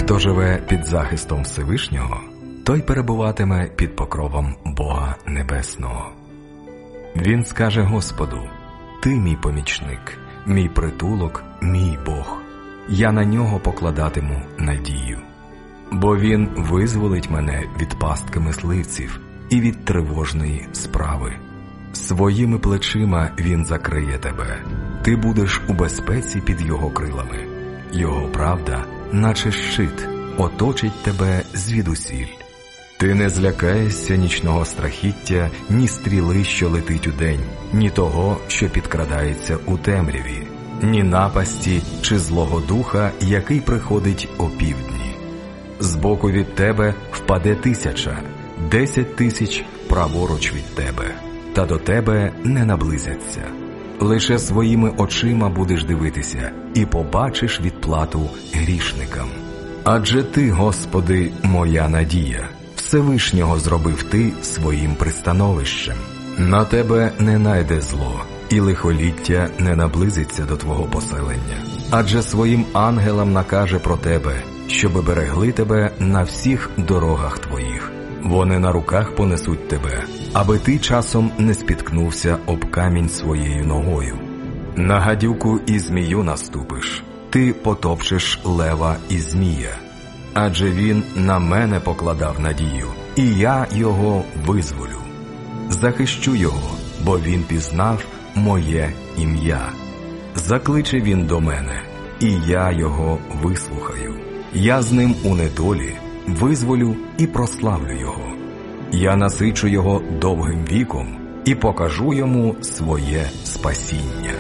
Хто живе під захистом Всевишнього, той перебуватиме під покровом Бога Небесного. Він скаже Господу: «Ти мій помічник, мій притулок, мій Бог. Я на нього покладатиму надію. Бо він визволить мене від пастки мисливців і від тривожної справи. Своїми плечима він закриє тебе. Ти будеш у безпеці під його крилами. Його правда, наче щит, оточить тебе звідусіль. Ти не злякаєшся нічного страхіття, ні стріли, що летить удень, ні того, що підкрадається у темряві, ні напасті чи злого духа, який приходить опівдні. Збоку від тебе впаде 1000, 10 000 праворуч від тебе, та до тебе не наблизяться. Лише своїми очима будеш дивитися і побачиш відплату грішникам. Адже ти, Господи, моя надія, Всевишнього зробив ти своїм пристановищем. На тебе не найде зло, і лихоліття не наблизиться до твого поселення. Адже своїм ангелам накаже про тебе, щоби берегли тебе на всіх дорогах твоїх. Вони на руках понесуть тебе, аби ти часом не спіткнувся об камінь своєю ногою. На гадюку і змію наступиш, ти потопчеш лева і змія. Адже він на мене покладав надію, і я його визволю. Захищу його, бо він пізнав моє ім'я. Закличе він до мене, і я його вислухаю. Я з ним у недолі визволю і прославлю його. Я насичу його довгим віком і покажу йому своє спасіння.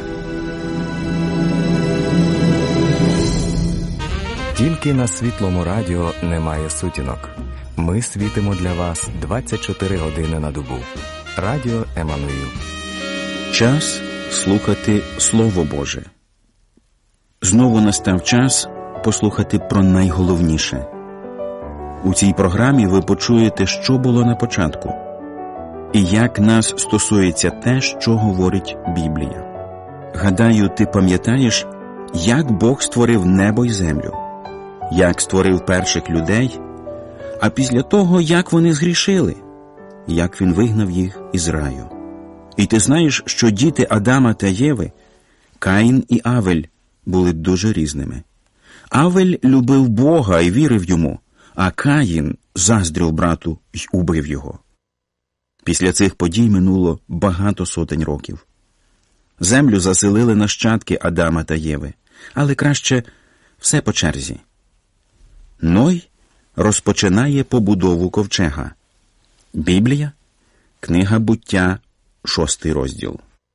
Тільки на Світлому радіо немає сутінок. Ми світимо для вас 24 години на добу. Радіо Еммануїл. Час слухати Слово Боже. Знову настав час послухати про найголовніше. У цій програмі ви почуєте, що було на початку, і як нас стосується те, що говорить Біблія. Гадаю, ти пам'ятаєш, як Бог створив небо й землю, як створив перших людей, а після того, як вони згрішили, як він вигнав їх із раю. І ти знаєш, що діти Адама та Єви, Каїн і Авель, були дуже різними. Авель любив Бога і вірив йому, а Каїн заздрив брату й убив його. Після цих подій минуло багато сотень років. Землю заселили нащадки Адама та Єви, але краще все по черзі. Ной розпочинає побудову ковчега. Біблія, книга Буття, 6 розділ.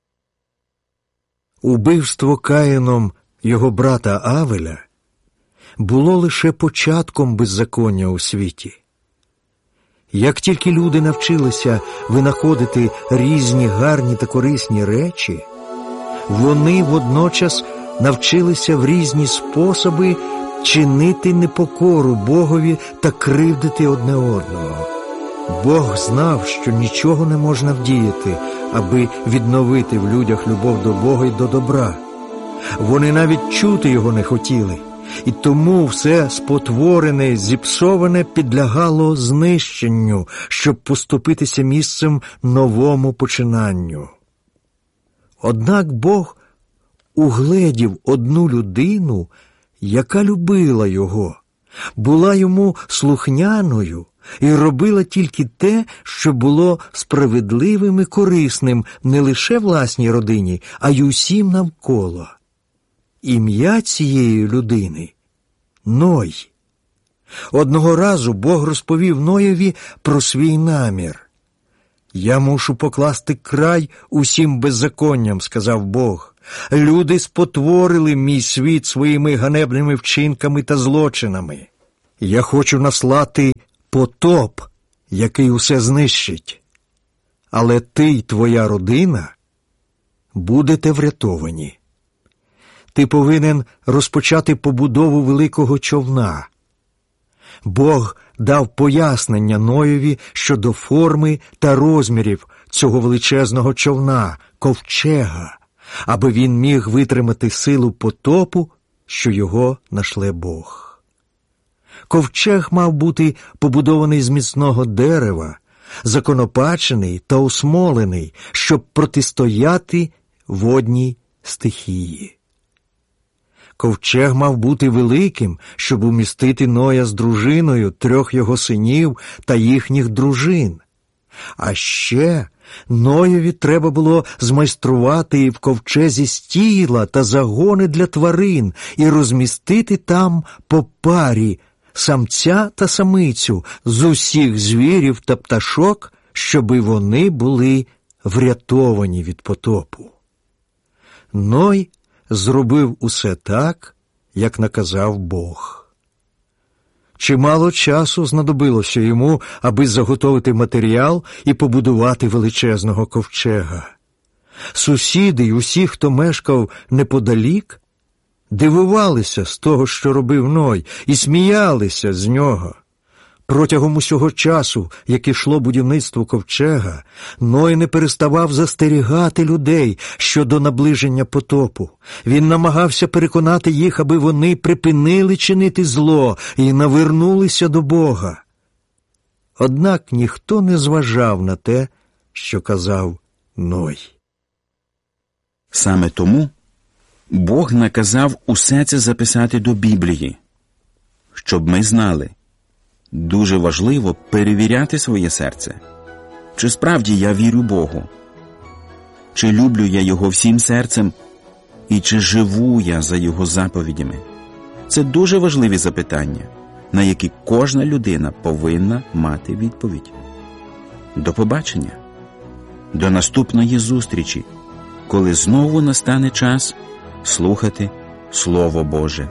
Убивство Каїном його брата Авеля було лише початком беззаконня у світі. Як тільки люди навчилися винаходити різні гарні та корисні речі, вони водночас навчилися в різні способи чинити непокору Богові та кривдити одне одного. Бог знав, що нічого не можна вдіяти, аби відновити в людях любов до Бога й до добра. Вони навіть чути його не хотіли, і тому все спотворене, зіпсоване підлягало знищенню, щоб поступитися місцем новому починанню. Однак Бог угледів одну людину, яка любила його, була йому слухняною і робила тільки те, що було справедливим і корисним не лише власній родині, а й усім навколо. Ім'я цієї людини – Ной. Одного разу Бог розповів Ноєві про свій намір. «Я мушу покласти край усім беззаконням», – сказав Бог. «Люди спотворили мій світ своїми ганебними вчинками та злочинами. Я хочу наслати потоп, який усе знищить. Але ти й твоя родина будете врятовані. Ти повинен розпочати побудову великого човна». Бог дав пояснення Ноєві щодо форми та розмірів цього величезного човна, ковчега, аби він міг витримати силу потопу, що його нашле Бог. Ковчег мав бути побудований з міцного дерева, законопачений та осмолений, щоб протистояти водній стихії. Ковчег мав бути великим, щоб умістити Ноя з дружиною, 3 його синів та їхніх дружин. А ще Ноєві треба було змайструвати в ковчезі стійла та загони для тварин і розмістити там по парі самця та самицю з усіх звірів та пташок, щоби вони були врятовані від потопу. Ной зробив усе так, як наказав Бог. Чимало часу знадобилося йому, аби заготовити матеріал і побудувати величезного ковчега. Сусіди й усі, хто мешкав неподалік, дивувалися з того, що робив Ной, і сміялися з нього. Протягом усього часу, як ішло будівництво ковчега, Ной не переставав застерігати людей щодо наближення потопу. Він намагався переконати їх, аби вони припинили чинити зло і навернулися до Бога. Однак ніхто не зважав на те, що казав Ной. Саме тому Бог наказав усе це записати до Біблії, щоб ми знали, дуже важливо перевіряти своє серце. Чи справді я вірю Богу? Чи люблю я Його всім серцем? І чи живу я за Його заповідями? Це дуже важливі запитання, на які кожна людина повинна мати відповідь. До побачення! До наступної зустрічі, коли знову настане час слухати Слово Боже.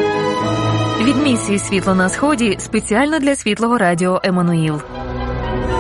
Від місії «Світло на Сході» спеціально для Світлого Радіо Еммануїл.